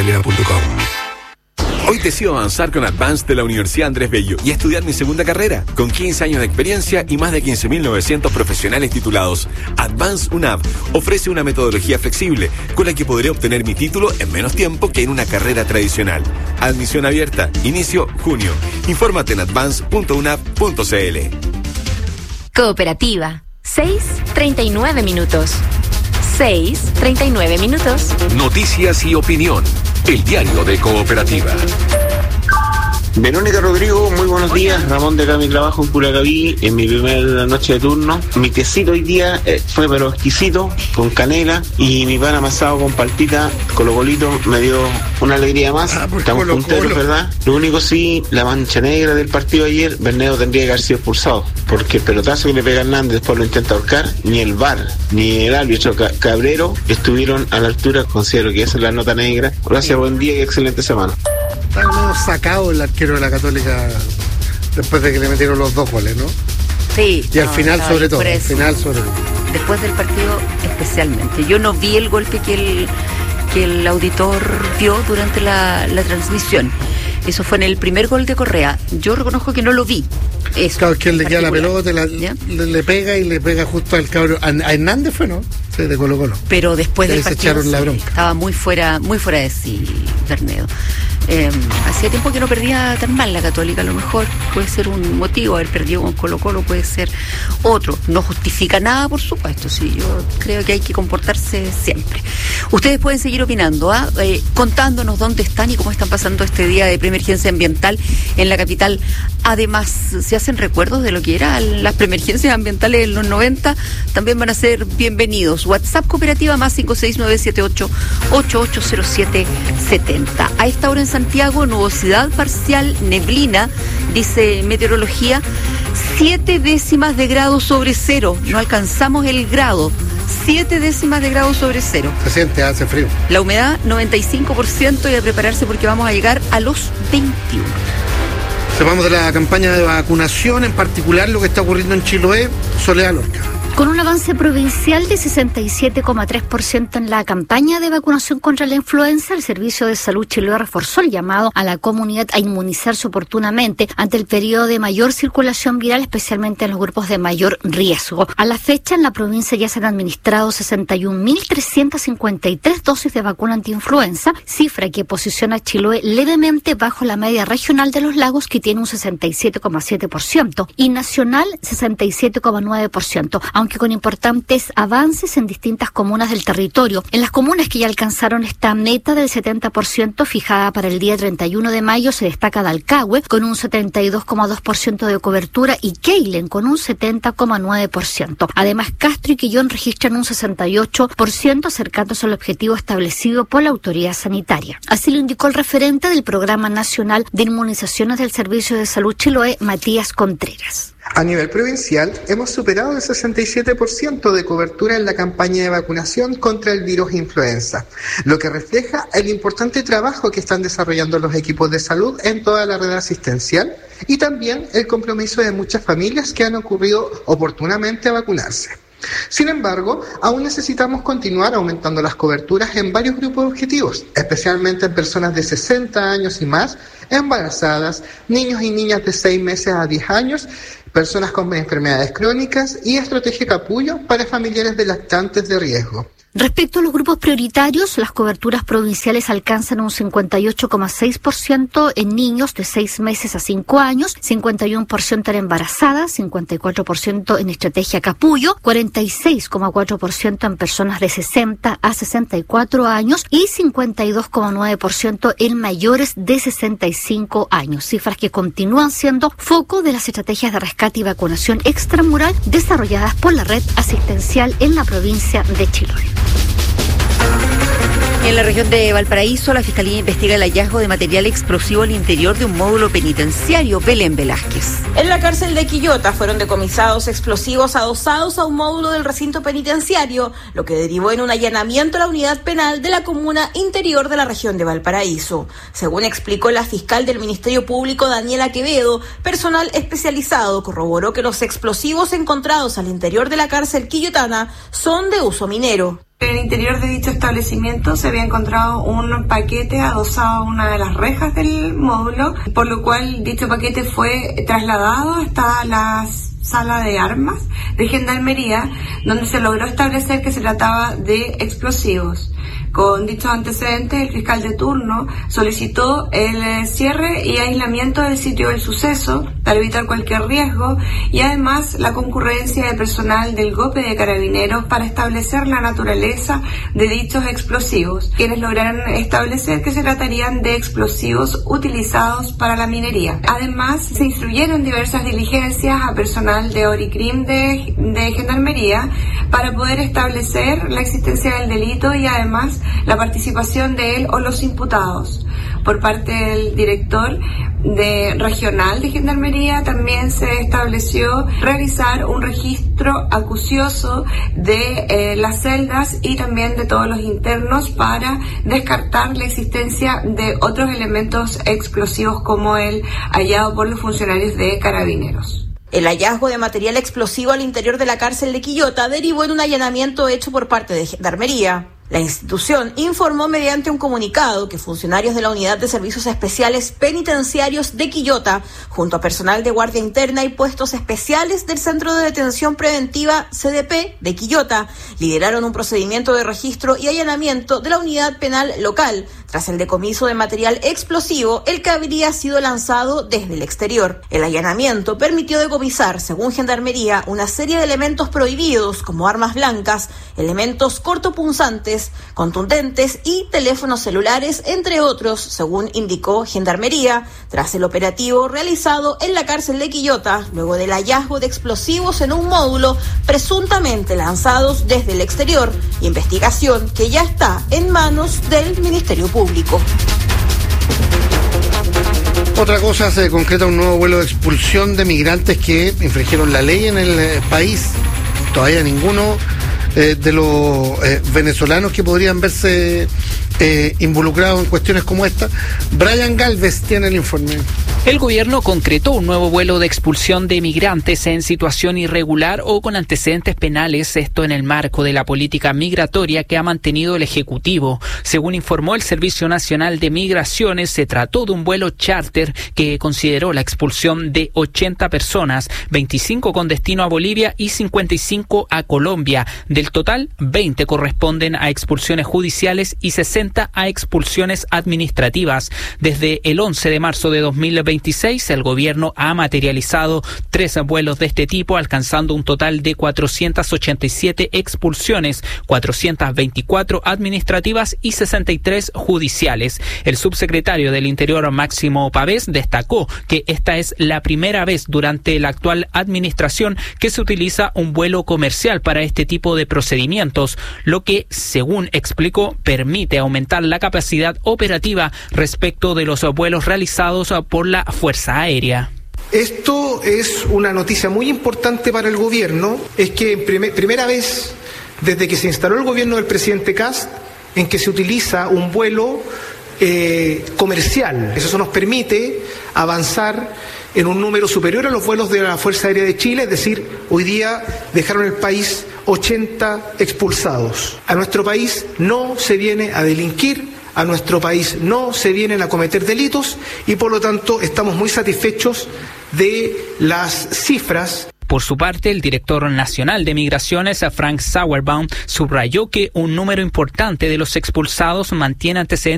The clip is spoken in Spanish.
Hoy decido avanzar con Advance de la Universidad Andrés Bello y estudiar mi segunda carrera. Con 15 años de experiencia y más de 15.900 profesionales titulados, Advance UNAV ofrece una metodología flexible con la que podré obtener mi título en menos tiempo que en una carrera tradicional. Admisión abierta. Inicio junio. Infórmate en advance.unav.cl. Cooperativa. 6:39 minutos. 6:39 minutos. Noticias y opinión. El diario de Cooperativa. Verónica Rodrigo, muy buenos días. Ramón de acá, mi trabajo en Curacaví, en mi primera noche de turno. Mi tecito hoy día fue pero exquisito, con canela, y mi pan amasado con paltita, colocolito, me dio una alegría más. Estamos punteros, ¿verdad? Lo único sí, la mancha negra del partido de ayer, Bernedo tendría que haber sido expulsado, porque el pelotazo que le pega Hernández después lo intenta ahorcar, ni el VAR, ni el árbitro Cabrero estuvieron a la altura. Considero que esa es la nota negra. Gracias, buen día y excelente semana. Está medio sacado el arquero de la Católica después de que le metieron los 2 goles, ¿no? Sí. Y al final sobre todo, después del partido especialmente. Yo no vi el golpe que el auditor vio durante la transmisión. Eso fue en el primer gol de Correa. Yo reconozco que no lo vi. Eso, claro, que él le queda la pelota, le pega y le pega justo al cabrón. A Hernández fue, ¿no? Sí, de Colo-Colo. Pero después del partido echaron la bronca. Estaba muy fuera de sí, Bernedo. Hacía tiempo que no perdía tan mal la Católica. A lo mejor puede ser un motivo, haber perdido con Colo-Colo puede ser otro. No justifica nada, por supuesto. Sí, yo creo que hay que comportarse siempre. Ustedes pueden seguir opinando, contándonos dónde están y cómo están pasando este día de preemergencia ambiental en la capital. Además, si hacen recuerdos de lo que eran las preemergencias ambientales en los 90, también van a ser bienvenidos. WhatsApp Cooperativa más 56978880770. A esta hora en Santiago, nubosidad parcial, neblina, dice meteorología, 7 décimas de grado sobre cero. No alcanzamos el grado. 7 décimas de grado sobre cero. Se siente, hace frío. La humedad, 95%, y a prepararse porque vamos a llegar a los 21. Sepamos de la campaña de vacunación, en particular lo que está ocurriendo en Chiloé. Soledad Lorca. Con un avance provincial de 67,3% en la campaña de vacunación contra la influenza, el Servicio de Salud Chiloé reforzó el llamado a la comunidad a inmunizarse oportunamente ante el periodo de mayor circulación viral, especialmente en los grupos de mayor riesgo. A la fecha, en la provincia ya se han administrado 61.353 dosis de vacuna antiinfluenza, cifra que posiciona a Chiloé levemente bajo la media regional de los lagos, que tiene un 67,7%, y nacional 67,9%. Aunque con importantes avances en distintas comunas del territorio. En las comunas que ya alcanzaron esta meta del 70% fijada para el día 31 de mayo se destaca Dalcahue con un 72,2% de cobertura y Keilen con un 70,9%. Además, Castro y Quillón registran un 68%, acercándose al objetivo establecido por la autoridad sanitaria. Así lo indicó el referente del Programa Nacional de Inmunizaciones del Servicio de Salud Chiloé, Matías Contreras. A nivel provincial, hemos superado el 67% de cobertura en la campaña de vacunación contra el virus influenza, lo que refleja el importante trabajo que están desarrollando los equipos de salud en toda la red asistencial y también el compromiso de muchas familias que han ocurrido oportunamente a vacunarse. Sin embargo, aún necesitamos continuar aumentando las coberturas en varios grupos objetivos, especialmente en personas de 60 años y más, embarazadas, niños y niñas de 6 meses a 10 años, personas con enfermedades crónicas y estrategia capullo para familiares de lactantes de riesgo. Respecto a los grupos prioritarios, las coberturas provinciales alcanzan un 58,6% en niños de 6 meses a 5 años, 51% en embarazadas, 54% en estrategia capullo, 46,4% en personas de 60 a 64 años y 52,9% en mayores de 65 años. Cifras que continúan siendo foco de las estrategias de rescate y vacunación extramural desarrolladas por la red asistencial en la provincia de Chiloé. En la región de Valparaíso, la Fiscalía investiga el hallazgo de material explosivo al interior de un módulo penitenciario. Belén Velázquez. En la cárcel de Quillota fueron decomisados explosivos adosados a un módulo del recinto penitenciario, lo que derivó en un allanamiento a la unidad penal de la comuna interior de la región de Valparaíso. Según explicó la fiscal del Ministerio Público, Daniela Quevedo, personal especializado corroboró que los explosivos encontrados al interior de la cárcel quillotana son de uso minero. En el interior de dicho establecimiento se había encontrado un paquete adosado a una de las rejas del módulo, por lo cual dicho paquete fue trasladado hasta la sala de armas de Gendarmería, donde se logró establecer que se trataba de explosivos. Con dichos antecedentes, el fiscal de turno solicitó el cierre y aislamiento del sitio del suceso para evitar cualquier riesgo y además la concurrencia de personal del GOPE de Carabineros para establecer la naturaleza de dichos explosivos, quienes lograron establecer que se tratarían de explosivos utilizados para la minería. Además, se instruyeron diversas diligencias a personal de ORICRIM de Gendarmería para poder establecer la existencia del delito y además la participación de él o los imputados. Por parte del director regional de Gendarmería también se estableció realizar un registro acucioso de las celdas y también de todos los internos para descartar la existencia de otros elementos explosivos como el hallado por los funcionarios de Carabineros. El hallazgo de material explosivo al interior de la cárcel de Quillota derivó en un allanamiento hecho por parte de Gendarmería. La institución informó mediante un comunicado que funcionarios de la Unidad de Servicios Especiales Penitenciarios de Quillota, junto a personal de Guardia Interna y puestos especiales del Centro de Detención Preventiva CDP de Quillota, lideraron un procedimiento de registro y allanamiento de la unidad penal local, tras el decomiso de material explosivo, el que habría sido lanzado desde el exterior. El allanamiento permitió decomisar, según Gendarmería, una serie de elementos prohibidos, como armas blancas, elementos cortopunzantes, contundentes y teléfonos celulares, entre otros, según indicó Gendarmería, tras el operativo realizado en la cárcel de Quillota, luego del hallazgo de explosivos en un módulo presuntamente lanzados desde el exterior, investigación que ya está en manos del Ministerio Público. Otra cosa, se concreta un nuevo vuelo de expulsión de migrantes que infringieron la ley en el país. Todavía ninguno de los venezolanos que podrían verse involucrados en cuestiones como esta. Brian Galvez tiene el informe. El gobierno concretó un nuevo vuelo de expulsión de migrantes en situación irregular o con antecedentes penales, esto en el marco de la política migratoria que ha mantenido el Ejecutivo. Según informó el Servicio Nacional de Migraciones, se trató de un vuelo charter que consideró la expulsión de 80 personas, 25 con destino a Bolivia y 55 a Colombia. Del total, 20 corresponden a expulsiones judiciales y 60 a expulsiones administrativas. Desde el 11 de marzo de 2026, el gobierno ha materializado 3 vuelos de este tipo, alcanzando un total de 487 expulsiones, 424 administrativas y 63 judiciales. El subsecretario del Interior, Máximo Pavés, destacó que esta es la primera vez durante la actual administración que se utiliza un vuelo comercial para este tipo de procedimientos, lo que, según explicó, permite aumentar la capacidad operativa respecto de los vuelos realizados por la Fuerza Aérea. Esto es una noticia muy importante para el gobierno, es que primera vez desde que se instaló el gobierno del presidente Kast en que se utiliza un vuelo comercial. Eso nos permite avanzar en un número superior a los vuelos de la Fuerza Aérea de Chile, es decir, hoy día dejaron el país 80 expulsados. A nuestro país no se viene a delinquir, a nuestro país no se vienen a cometer delitos y por lo tanto estamos muy satisfechos de las cifras. Por su parte, el director nacional de Migraciones, Frank Sauerbaum, subrayó que un número importante de los expulsados mantiene antecedentes